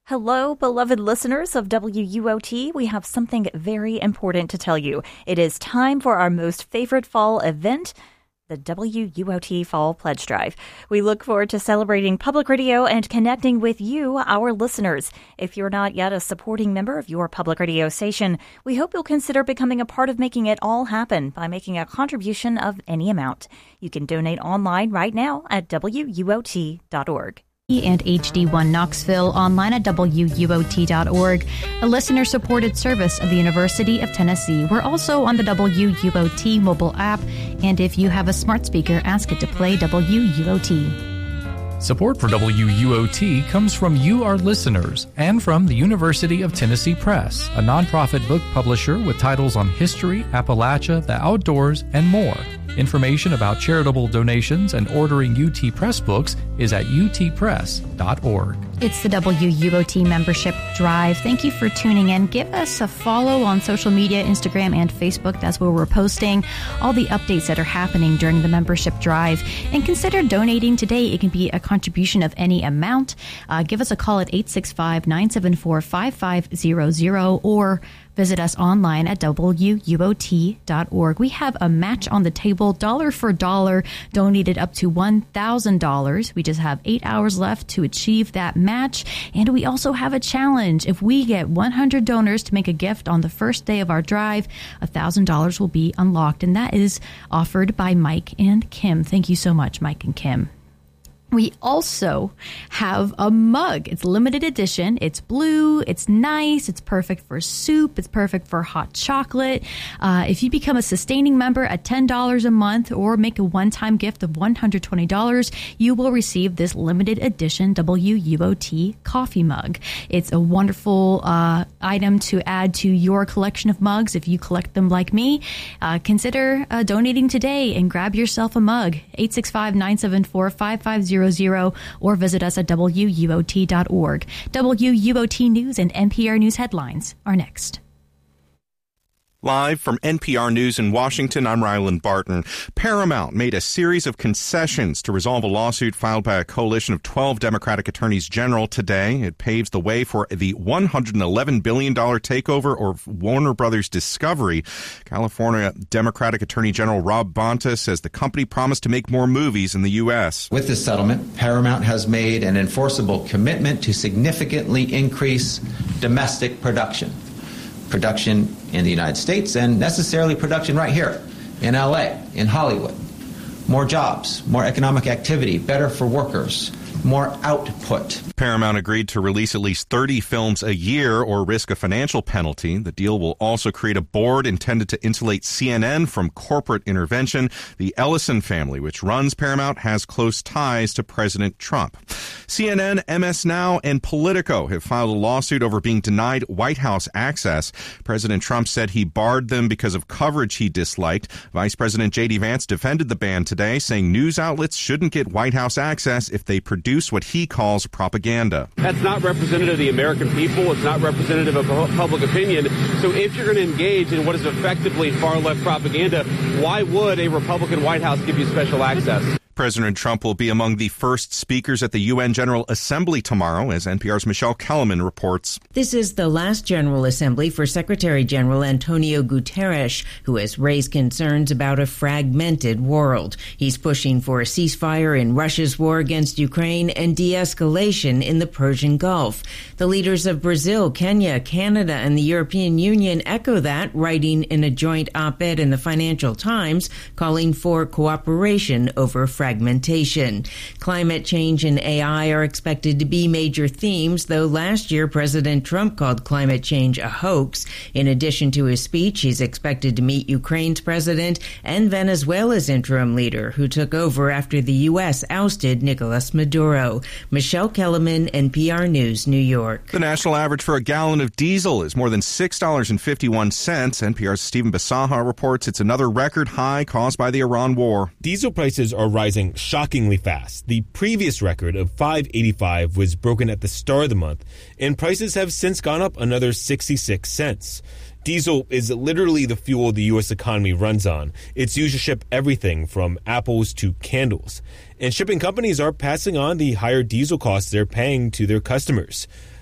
Hello, beloved listeners of WUOT. We have something very important to tell you. It is time for our most favorite fall event, the WUOT Fall Pledge Drive. We look forward to celebrating public radio and connecting with you, our listeners. If you're not yet a supporting member of your public radio station, we hope you'll consider becoming a part of making it all happen by making a contribution of any amount. You can donate online right now at WUOT.org. And HD1 Knoxville online at WUOT.org, a listener-supported service of the University of Tennessee. We're also on the WUOT mobile app, and if you have a smart speaker, ask it to play WUOT. Support for WUOT comes from you, our listeners, and from the University of Tennessee Press, a nonprofit book publisher with titles on history, Appalachia, the outdoors, and more. Information about charitable donations and ordering UT Press books is at utpress.org. It's the WUOT Membership Drive. Thank you for tuning in. Give us a follow on social media, Instagram and Facebook. That's where we're posting all the updates that are happening during the Membership Drive. And consider donating today. It can be a contribution of any amount. Give us a call at 865-974-5500 or visit us online at WUOT.org. We have a match on the table, dollar for dollar, donated up to $1,000. We just have 8 hours left to achieve that match. And we also have a challenge. If we get 100 donors to make a gift on the first day of our drive, $1,000 will be unlocked. And that is offered by Mike and Kim. Thank you so much, Mike and Kim. We also have a mug. It's limited edition. It's blue. It's nice. It's perfect for soup. It's perfect for hot chocolate. If you become a sustaining member at $10 a month or make a one-time gift of $120, you will receive this limited edition WUOT coffee mug. It's a wonderful item to add to your collection of mugs. If you collect them like me, consider donating today and grab yourself a mug. 865-974-5500 or visit us at WUOT.org. WUOT News and NPR News headlines are next. Live from NPR News in Washington, I'm Ryland Barton. Paramount made a series of concessions to resolve a lawsuit filed by a coalition of 12 Democratic attorneys general today. It paves the way for the $111 billion takeover of Warner Brothers Discovery. California Democratic Attorney General Rob Bonta says the company promised to make more movies in the U.S. With this settlement, Paramount has made an enforceable commitment to significantly increase domestic production in the United States, and necessarily production right here in L.A., in Hollywood. More jobs, more economic activity, better for workers, more output. Paramount agreed to release at least 30 films a year or risk a financial penalty. The deal will also create a board intended to insulate CNN from corporate intervention. The Ellison family, which runs Paramount, has close ties to President Trump. CNN, MS Now, and Politico have filed a lawsuit over being denied White House access. President Trump said he barred them because of coverage he disliked. Vice President J.D. Vance defended the ban today, saying news outlets shouldn't get White House access if they produce what he calls propaganda. That's not representative of the American people. It's not representative of public opinion. So if you're going to engage in what is effectively far-left propaganda, why would a Republican White House give you special access? President Trump will be among the first speakers at the UN General Assembly tomorrow, as NPR's Michelle Kellerman reports. This is the last General Assembly for Secretary General Antonio Guterres, who has raised concerns about a fragmented world. He's pushing for a ceasefire in Russia's war against Ukraine and de-escalation in the Persian Gulf. The leaders of Brazil, Kenya, Canada, and the European Union echo that, writing in a joint op-ed in the Financial Times, calling for cooperation over fragmentation. Climate change and AI are expected to be major themes, though last year President Trump called climate change a hoax. In addition to his speech, he's expected to meet Ukraine's president and Venezuela's interim leader, who took over after the U.S. ousted Nicolas Maduro. Michelle Kellerman, NPR News, New York. The national average for a gallon of diesel is more than $6.51. NPR's Stephen Basaha reports it's another record high caused by the Iran war. Diesel prices are rising shockingly fast. The previous record of $5.85 was broken at the start of the month, and prices have since gone up another 66 cents. Diesel is literally the fuel the U.S. economy runs on. It's used to ship everything from apples to candles. And shipping companies are passing on the higher diesel costs they're paying to their customers.